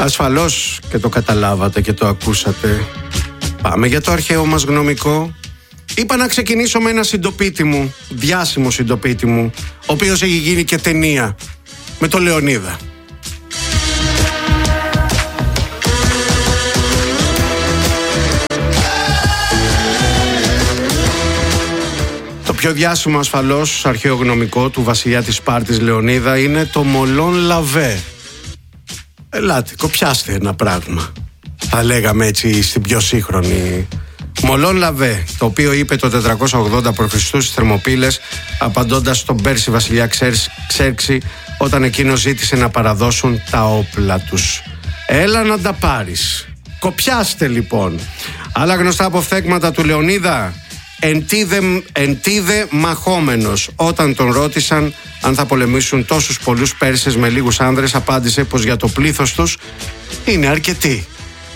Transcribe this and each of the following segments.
Ασφαλώς και το καταλάβατε και το ακούσατε. Πάμε για το αρχαίο μας γνωμικό. Είπα να ξεκινήσω με ένα συντοπίτη μου, διάσημο συντοπίτη μου, ο οποίος έχει γίνει και ταινία, με το Λεωνίδα. Το πιο διάσημο ασφαλώς αρχαίο γνωμικό του βασιλιά της Σπάρτης Λεωνίδα είναι το Μολόν Λαβέ. Ελάτε, κοπιάστε ένα πράγμα, θα λέγαμε έτσι στην πιο σύγχρονη. Μολόν Λαβέ, το οποίο είπε το 480 π.Χ. στις Θερμοπύλες, απαντώντας στον Πέρση βασιλιά Ξέρξη, όταν εκείνος ζήτησε να παραδώσουν τα όπλα τους. Έλα να τα πάρεις. Κοπιάστε λοιπόν. Άλλα γνωστά αποφθέγματα του Λεωνίδα. Εν τίδε μαχόμενος. Όταν τον ρώτησαν αν θα πολεμήσουν τόσους πολλούς Πέρσες με λίγους άνδρες, απάντησε πως για το πλήθος τους είναι αρκετοί.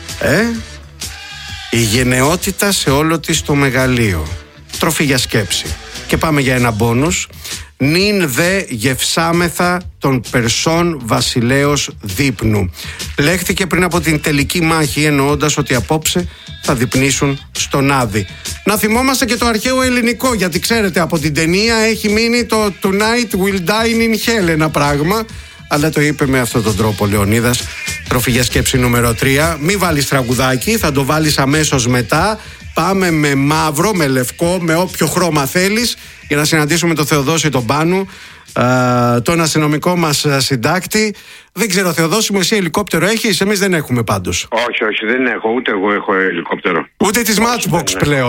Η γενναιότητα σε όλο της το μεγαλείο. Τροφή για σκέψη. Και πάμε για ένα μπόνους. Νυν δε γευσάμεθα των Περσών βασιλέως δείπνου. Λέχθηκε πριν από την τελική μάχη, εννοώντας ότι απόψε θα δείπνήσουν στον Άδη. Να θυμόμαστε και το αρχαίο ελληνικό, γιατί ξέρετε από την ταινία έχει μείνει το Tonight we'll dine in hell, ένα πράγμα, αλλά το είπε με αυτόν τον τρόπο ο Λεωνίδας. Τροφή για σκέψη νούμερο 3. Μη βάλεις τραγουδάκι, θα το βάλεις αμέσως μετά. Πάμε με μαύρο, με λευκό, με όποιο χρώμα θέλεις, για να συναντήσουμε τον Θεοδόση τον Πάνου, τον αστυνομικό μας συντάκτη. Δεν ξέρω, Θεοδόση μου, εσύ ελικόπτερο έχεις? Εμείς δεν έχουμε πάντως. Όχι, δεν έχω, ούτε εγώ έχω ελικόπτερο. Ούτε της Matchbox πλέον.